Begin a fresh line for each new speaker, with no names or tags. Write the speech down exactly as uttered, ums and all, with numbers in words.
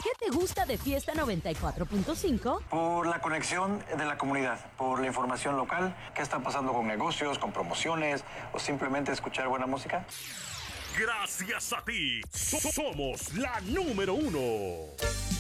¿Qué te gusta de Fiesta noventa y cuatro punto cinco?
Por la conexión de la comunidad, por la información local, qué está pasando con negocios, con promociones o simplemente escuchar buena música.
Gracias a ti, so- somos la número uno.